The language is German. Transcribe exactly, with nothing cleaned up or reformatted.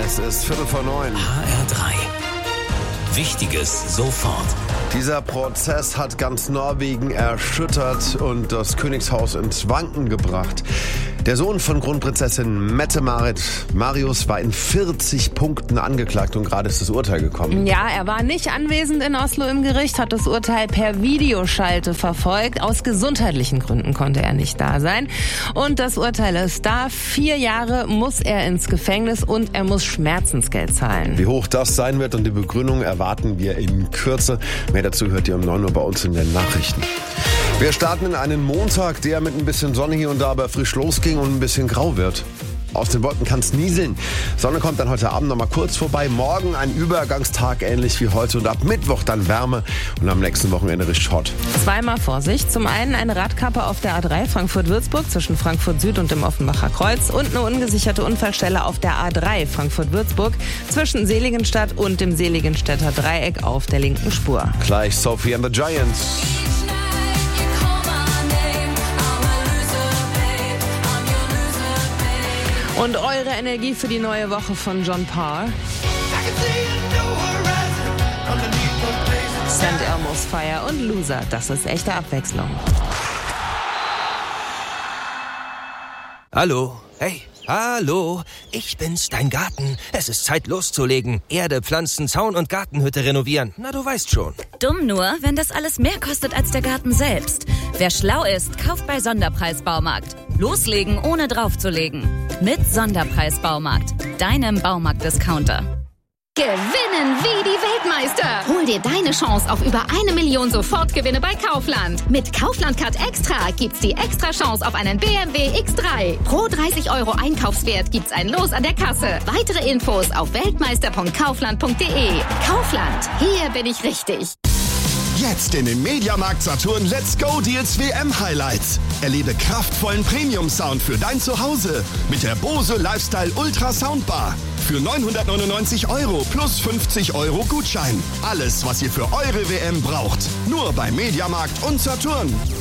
Es ist Viertel vor neun. H R drei. Wichtiges sofort. Dieser Prozess hat ganz Norwegen erschüttert und das Königshaus ins Wanken gebracht. Der Sohn von Kronprinzessin Mette-Marit, Marius, war in vierzig Punkten angeklagt und gerade ist das Urteil gekommen. Ja, er war nicht anwesend in Oslo im Gericht, hat das Urteil per Videoschalte verfolgt. Aus gesundheitlichen Gründen konnte er nicht da sein. Und das Urteil ist da. Vier Jahre muss er ins Gefängnis und er muss Schmerzensgeld zahlen. Wie hoch das sein wird und die Begründung erwarten wir in Kürze. Mehr dazu hört ihr um neun Uhr bei uns in den Nachrichten. Wir starten in einen Montag, der mit ein bisschen Sonne hier und da aber frisch losging und ein bisschen grau wird. Aus den Wolken kann es nieseln. Sonne kommt dann heute Abend noch mal kurz vorbei. Morgen ein Übergangstag ähnlich wie heute und ab Mittwoch dann Wärme und am nächsten Wochenende richtig hot. Zweimal Vorsicht. Zum einen eine Radkappe auf der A drei Frankfurt-Würzburg zwischen Frankfurt Süd und dem Offenbacher Kreuz und eine ungesicherte Unfallstelle auf der A drei Frankfurt-Würzburg zwischen Seligenstadt und dem Seligenstädter Dreieck auf der linken Spur. Gleich Sophie and the Giants. Und eure Energie für die neue Woche von John Parr. Saint Elmo's Fire und Loser. Das ist echte Abwechslung. Hallo, hey, hallo, ich bin's, dein Garten. Es ist Zeit loszulegen. Erde, Pflanzen, Zaun und Gartenhütte renovieren. Na, du weißt schon. Dumm nur, wenn das alles mehr kostet als der Garten selbst. Wer schlau ist, kauft bei Sonderpreis Baumarkt. Loslegen, ohne draufzulegen. Mit Sonderpreis Baumarkt, deinem Baumarkt-Discounter. Gewinnen wie die Weltmeister! Hol dir deine Chance auf über eine Million Sofortgewinne bei Kaufland. Mit Kaufland Card Extra gibt's die extra Chance auf einen B M W X drei. Pro dreißig Euro Einkaufswert gibt's ein Los an der Kasse. Weitere Infos auf weltmeister punkt kaufland punkt de. Kaufland, hier bin ich richtig. Jetzt in den Mediamarkt Saturn Let's Go Deals W M Highlights. Erlebe kraftvollen Premium-Sound für dein Zuhause mit der Bose Lifestyle Ultra Soundbar. Für neunhundertneunundneunzig Euro plus fünfzig Euro Gutschein. Alles, was ihr für eure W M braucht. Nur bei Mediamarkt und Saturn.